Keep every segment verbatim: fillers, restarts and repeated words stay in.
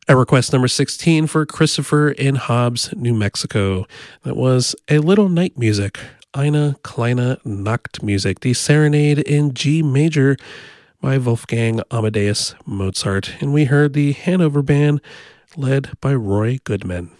At request number sixteen for Christopher in Hobbs, New Mexico. That was A Little Night Music, Eine kleine Nachtmusik, the Serenade in G major by Wolfgang Amadeus Mozart. And we heard the Hanover Band led by Roy Goodman.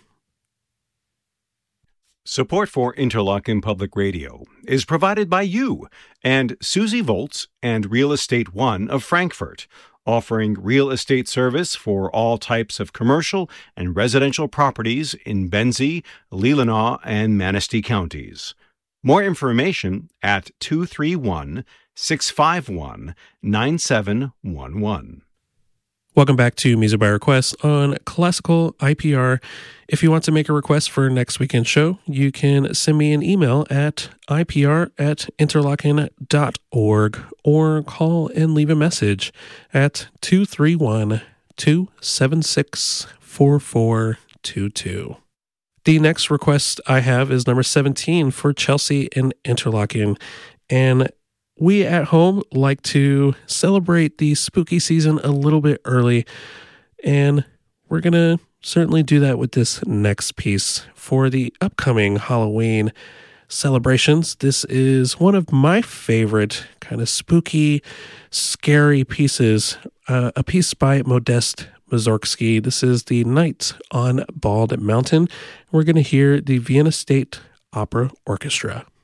Support for Interlochen Public Radio is provided by you and Susie Volz and Real Estate One of Frankfurt, offering real estate service for all types of commercial and residential properties in Benzie, Leelanau, and Manistee counties. More information at two three one, six five one, nine seven one one. Welcome back to Music by Request on Classical I P R. If you want to make a request for next weekend's show, you can send me an email at I P R at interlochen dot org or call and leave a message at two three one, two seven six, four four two two. The next request I have is number seventeen for Chelsea in Interlochen, and we at home like to celebrate the spooky season a little bit early, and we're going to certainly do that with this next piece for the upcoming Halloween celebrations. This is one of my favorite kind of spooky, scary pieces, uh, a piece by Modest Mussorgsky. This is The Night on Bald Mountain. We're going to hear the Vienna State Opera Orchestra.